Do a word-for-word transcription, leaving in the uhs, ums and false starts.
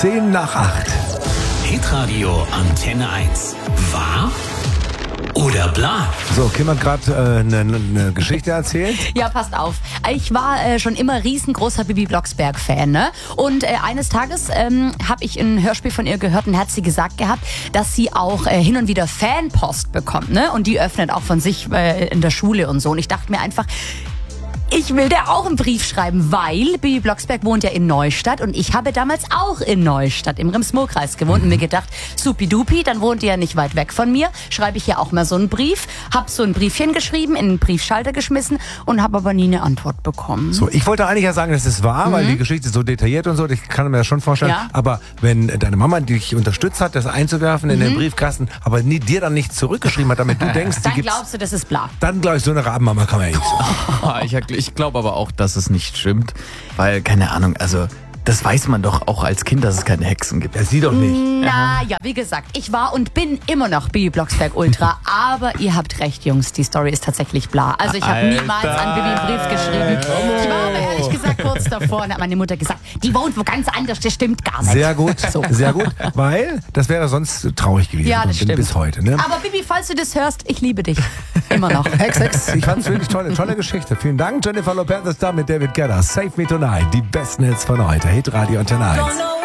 zehn nach acht. Hitradio Antenne eins. Wahr oder bla? So, Kim hat gerade eine äh, ne, ne Geschichte erzählt. Ja, passt auf. Ich war äh, schon immer riesengroßer Bibi Blocksberg-Fan, ne? Und äh, eines Tages ähm, habe ich ein Hörspiel von ihr gehört und hat sie gesagt gehabt, dass sie auch äh, hin und wieder Fanpost bekommt, ne? Und die öffnet auch von sich äh, in der Schule und so. Und ich dachte mir einfach, ich will der auch einen Brief schreiben, weil Bibi Blocksberg wohnt ja in Neustadt und ich habe damals auch in Neustadt im Rems-Murr-Kreis gewohnt und mir gedacht, supidupi, dann wohnt ihr ja nicht weit weg von mir, schreibe ich ja auch mal so einen Brief, hab so ein Briefchen geschrieben, in den Briefschalter geschmissen und habe aber nie eine Antwort bekommen. So, ich wollte eigentlich ja sagen, dass es wahr, mhm. weil die Geschichte ist so detailliert und so, ich kann mir das schon vorstellen, Ja. aber wenn deine Mama dich unterstützt hat, das einzuwerfen in Mhm. den Briefkasten, aber nie, dir dann nicht zurückgeschrieben hat, damit du denkst, die Dann gibt's, glaubst du, das ist bla. dann glaube ich, so eine Rabenmama kann man ja nicht sein. Ich, ich glaube aber auch, dass es nicht stimmt, weil, keine Ahnung, also das weiß man doch auch als Kind, dass es keine Hexen gibt. Ja, sie doch nicht. Na ja, wie gesagt, ich war und bin immer noch Bibi Blocksberg Ultra, aber ihr habt recht, Jungs, die Story ist tatsächlich bla. Also ich habe Alter. niemals an Bibi einen Brief geschrieben. Ich war aber ehrlich gesagt kurz davor und hat meine Mutter gesagt, die wohnt wo ganz anders, das stimmt gar nicht. Sehr gut, So. sehr gut, weil das wäre sonst traurig gewesen. Ja, das und stimmt. bis heute. Ne? Aber Bibi, falls du das hörst, ich liebe dich. Immer noch. Hex, Hex, ich fand es wirklich tolle, tolle Geschichte. Vielen Dank, Jennifer Lopez ist da mit David Guetta. Save Me Tonight, die besten Hits von heute. Hitradio Antenne eins.